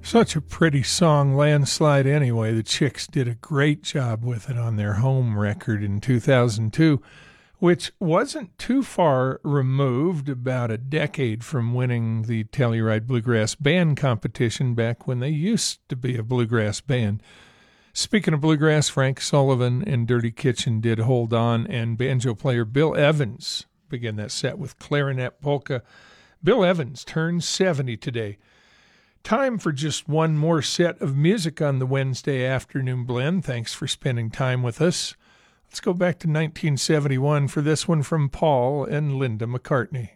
Such a pretty song, Landslide Anyway. The Chicks did a great job with it on their home record in 2002, which wasn't too far removed, about a decade from winning the Telluride Bluegrass Band competition back when they used to be a bluegrass band. Speaking of bluegrass, Frank Sullivan and Dirty Kitchen did Hold On, and banjo player Bill Evans began that set with Clarinet Polka. Bill Evans turns 70 today. Time for just one more set of music on the Wednesday afternoon blend. Thanks for spending time with us. Let's go back to 1971 for this one from Paul and Linda McCartney.